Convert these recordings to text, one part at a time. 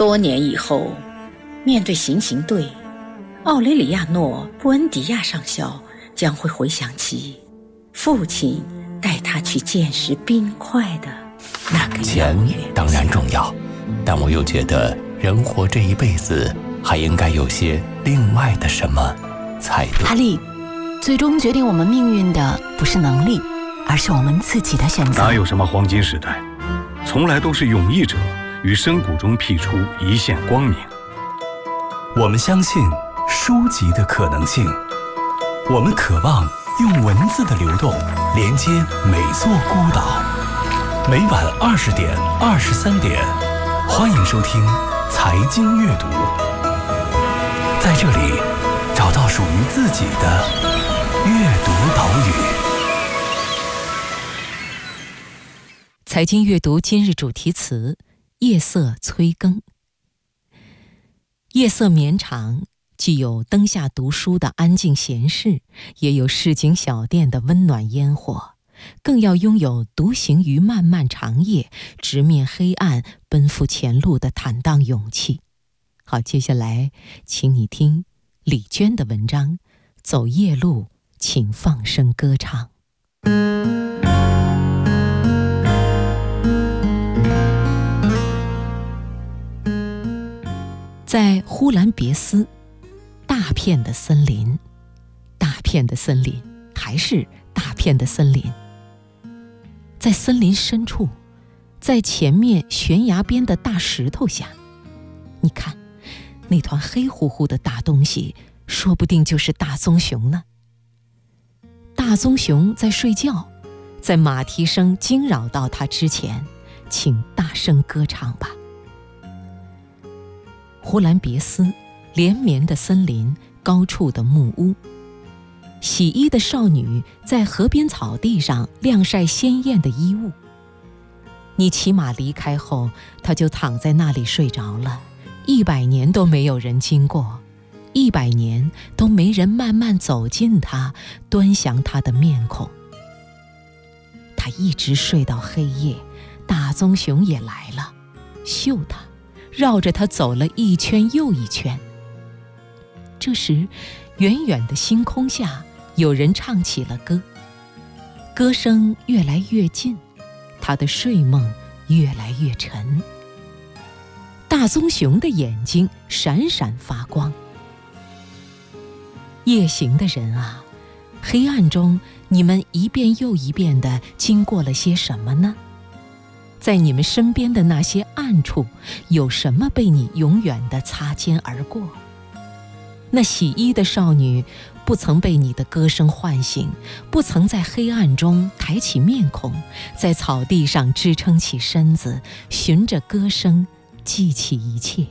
多年以后，面对行刑队，奥雷里亚诺·布恩迪亚上校将会回想起父亲带他去见识冰块的那个钱当然重要，但我又觉得人活这一辈子还应该有些另外的什么才对。 哈利，最终决定我们命运的不是能力，而是我们自己的选择。 哪有什么黄金时代，从来都是勇毅者于深谷中辟出一线光明。 我们相信书籍的可能性，我们渴望用文字的流动连接每座孤岛。每晚20点、23点，欢迎收听财经阅读，在这里找到属于自己的阅读岛屿。 财经阅读今日主题词：夜色催更。夜色绵长，既有灯下读书的安静闲适，也有市井小店的温暖烟火，更要拥有独行于漫漫长夜，直面黑暗，奔赴前路的坦荡勇气。好，接下来请你听李娟的文章《走夜路，请放声歌唱》。在呼兰别斯，大片的森林，大片的森林，还是大片的森林。在森林深处，在前面悬崖边的大石头下，你看，那团黑乎乎的大东西，说不定就是大棕熊呢。大棕熊在睡觉，在马蹄声惊扰到它之前，请大声歌唱吧。呼兰别斯，连绵的森林，高处的木屋。洗衣的少女在河边草地上晾晒鲜艳的衣物。你骑马离开后，她就躺在那里睡着了。100年都没有人经过，100年都没人慢慢走近她，端详她的面孔。她一直睡到黑夜，大棕熊也来了，嗅她，绕着它走了一圈又一圈。这时，远远的星空下，有人唱起了歌，歌声越来越近，他的睡梦越来越沉。大棕熊的眼睛闪闪发光。夜行的人啊，黑暗中你们一遍又一遍地经过了些什么呢？在你们身边的那些暗处，有什么被你永远地擦肩而过？那洗衣的少女不曾被你的歌声唤醒，不曾在黑暗中抬起面孔，在草地上支撑起身子，循着歌声记起一切。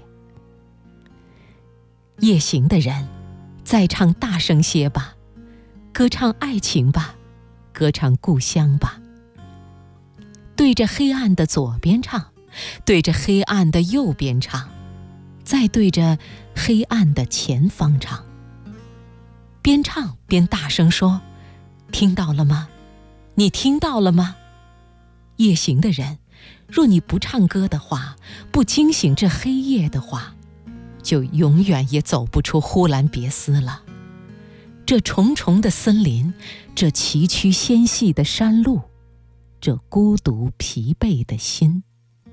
夜行的人，再唱大声些吧，歌唱爱情吧，歌唱故乡吧。对着黑暗的左边唱，对着黑暗的右边唱，再对着黑暗的前方唱。边唱边大声说：听到了吗？你听到了吗？夜行的人，若你不唱歌的话，不惊醒这黑夜的话，就永远也走不出呼兰别斯了。这重重的森林，这崎岖纤细的山路，这孤独疲惫的心。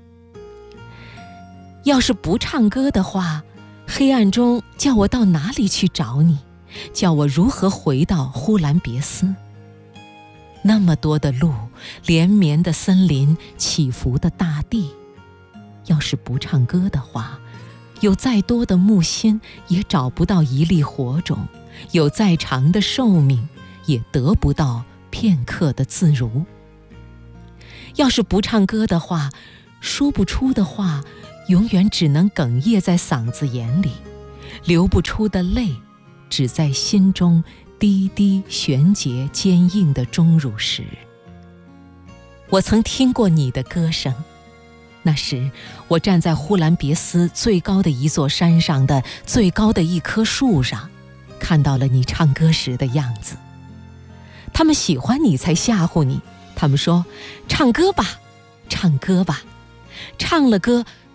要是不唱歌的话，黑暗中叫我到哪里去找你？叫我如何回到呼兰别斯？那么多的路，连绵的森林，起伏的大地。要是不唱歌的话，有再多的木心也找不到一粒火种，有再长的寿命也得不到片刻的自如。要是不唱歌的话，说不出的话永远只能哽咽在嗓子眼里，流不出的泪只在心中滴滴悬结坚硬的钟乳石。我曾听过你的歌声，那时我站在呼兰别斯最高的一座山上的最高的一棵树上，看到了你唱歌时的样子。他们喜欢你才吓唬你，他们说：唱歌吧，唱歌吧。唱了歌，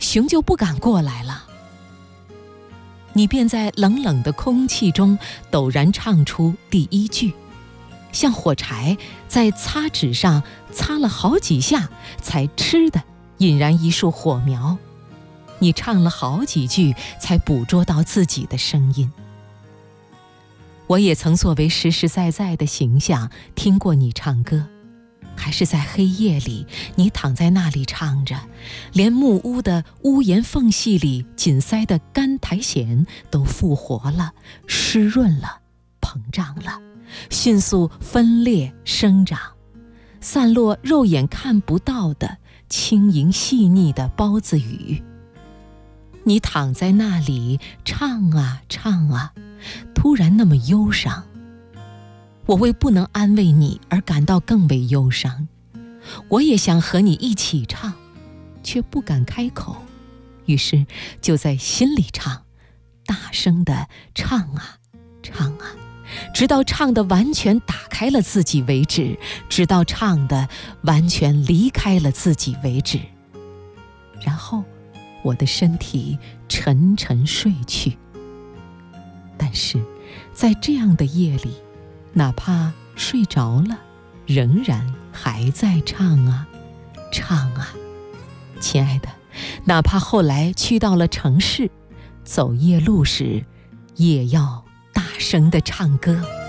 熊就不敢过来了。你便在冷冷的空气中陡然唱出第一句，像火柴在擦纸上擦了好几下，才吃的引燃一束火苗。你唱了好几句，才捕捉到自己的声音。我也曾作为实实在在的形象听过你唱歌，还是在黑夜里，你躺在那里唱着，连木屋的屋檐缝隙里紧塞的干苔藓都复活了，湿润了，膨胀了，迅速分裂生长，散落肉眼看不到的轻盈细腻的包子雨。你躺在那里唱啊唱啊，突然那么忧伤。我为不能安慰你而感到更为忧伤，我也想和你一起唱，却不敢开口，于是就在心里唱，大声地唱啊唱啊，直到唱得完全打开了自己为止，直到唱得完全离开了自己为止。然后我的身体沉沉睡去。但是在这样的夜里，哪怕睡着了，仍然还在唱啊唱啊。亲爱的，哪怕后来去到了城市，走夜路时，也要大声地唱歌。